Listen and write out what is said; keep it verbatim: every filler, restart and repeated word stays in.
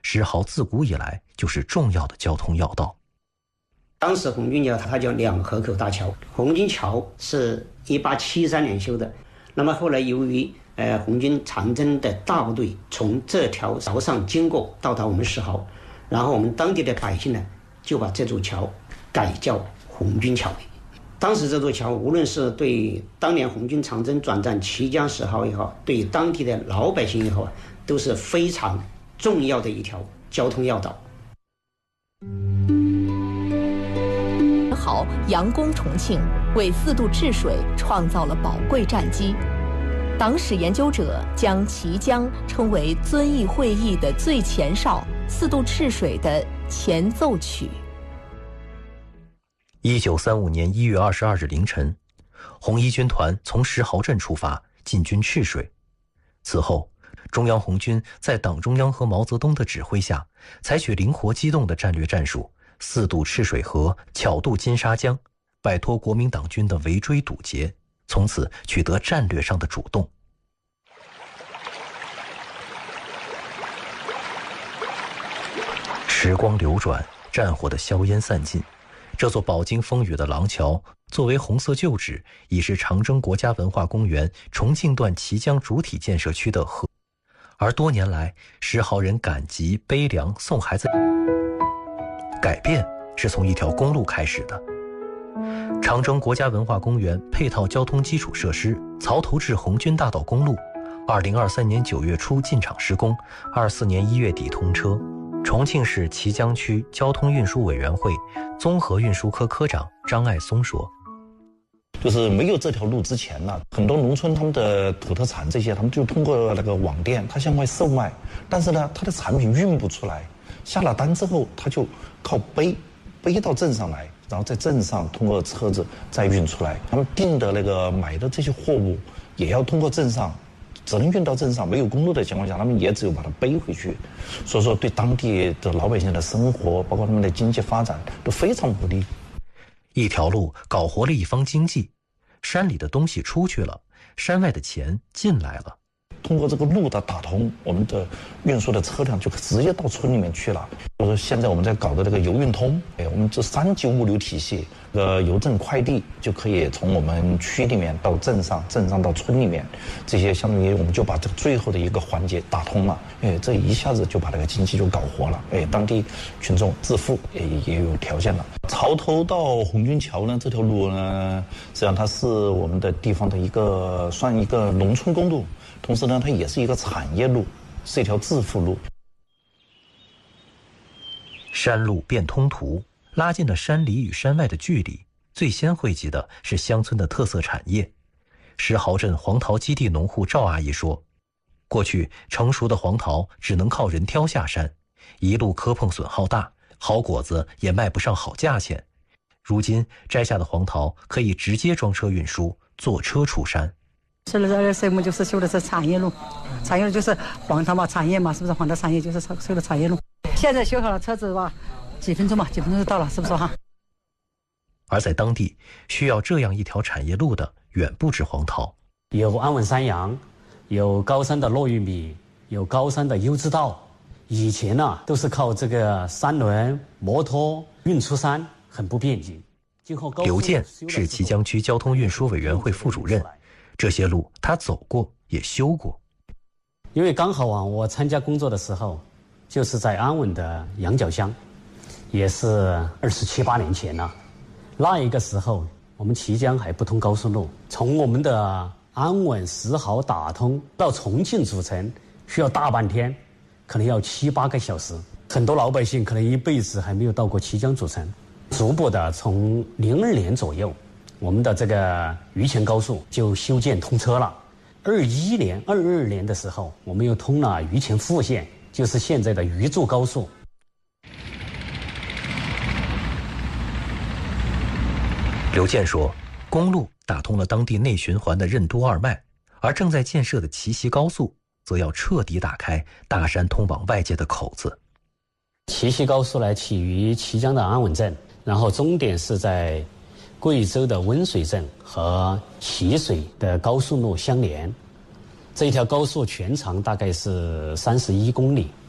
石壕自古以来就是重要的交通要道。 当时红军桥它叫两河口大桥，红军桥是一八七三年修的。那么后来由于呃红军长征的大部队从这条桥上经过，到达我们石壕，然后我们当地的百姓呢就把这座桥改叫红军桥。当时这座桥无论是对当年红军长征转战綦江石壕也好，对当地的老百姓也好，都是非常重要的一条交通要道。 好，佯攻重庆，为四渡治水创造了宝贵战机。党史研究者将綦江称为遵义会议的最前哨，四渡治水的前奏曲。 一九三五年一月二十二日凌晨，红一军团从石壕镇出发，进军赤水。此后，中央红军在党中央和毛泽东的指挥下，采取灵活机动的战略战术，四渡赤水河，巧渡金沙江，摆脱国民党军的围追堵截，从此取得战略上的主动。时光流转，战火的硝烟散尽，这座饱经风雨的廊桥作为红色旧址，已是长征国家文化公园重庆段綦江主体建设区的河。而多年来，石壕人赶集、背粮、送孩子，改变是从一条公路开始的。长征国家文化公园配套交通基础设施曹头至红军大道公路，二零二三年九月初进场施工，二四年一月底通车。重庆市綦江区交通运输委员会综合运输科科长张爱松说：“ 就是没有这条路之前呢，很多农村他们的土特产这些，他们就通过那个网店，他向外售卖，但是呢，他的产品运不出来，下了单之后，他就靠背背到镇上来，然后在镇上通过车子再运出来。他们订的那个买的这些货物，也要通过镇上。”只能运到镇上，没有公路的情况下，他们也只有把它背回去，所以说对当地的老百姓的生活，包括他们的经济发展都非常不利。 一条路搞活了一方经济，山里的东西出去了，山外的钱进来了。 通过这个路的打通，我们的运输的车辆就直接到村里面去了。就是说现在我们在搞的这个邮运通，哎，我们这三级物流体系，呃，邮政快递就可以从我们区里面到镇上，镇上到村里面，这些相当于我们就把这个最后的一个环节打通了。哎，这一下子就把这个经济就搞活了。哎，当地群众致富也也有条件了。曹头到红军桥呢，这条路呢，实际上它是我们的地方的一个算一个农村公路。同时呢，它也是一个产业路，是一条致富路。 山路变通途，拉近了山里与山外的距离。最先惠及的是乡村的特色产业。石壕镇黄桃基地农户赵阿姨说：“过去成熟的黄桃只能靠人挑下山，一路磕碰损耗大，好果子也卖不上好价钱。如今摘下的黄桃可以直接装车运输，坐车出山。” 修的这个项目就是修的是产业路，产业路就是黄桃嘛，产业嘛，是不是？黄桃产业就是修的产业路。现在修好了车子吧，几分钟嘛，几分钟就到了，是不是哈？ 而在当地，需要这样一条产业路的远不止黄桃， 有安稳山羊，有高山的糯玉米，有高山的优质稻。以前呢、啊，都是靠这个三轮摩托运出山，很不便捷。今后刘健是綦江区交通运输委员会副主任。这些路他走过也修过， 因为刚好啊，我参加工作的时候，就是在安稳的羊角乡，也是二十七八年前了。那一个时候，我们綦江还不通高速路，从我们的安稳石壕打通到重庆主城，需要大半天，可能要七八个小时。很多老百姓可能一辈子还没有到过綦江主城。逐步的从零二年左右。我们的这个渝黔高速就修建通车了。二一年、二二年的时候，我们又通了渝黔副线，就是现在的渝筑高速。 刘健说，公路打通了当地内循环的任督二脉，而正在建设的齐溪高速，则要彻底打开大山通往外界的口子。 齐溪高速呢，起于綦江的安稳镇，然后终点是在贵州的温水镇和齐水的高速路相连。这一条高速全长大概是三十一公里，